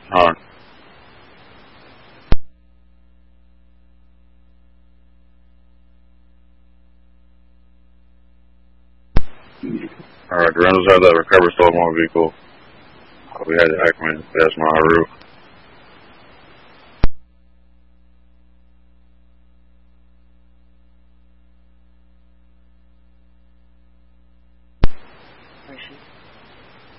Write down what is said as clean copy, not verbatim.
Alright. Alright, the rentals have that recovered stolen motor vehicle. We had to Ackerman, that's my roof.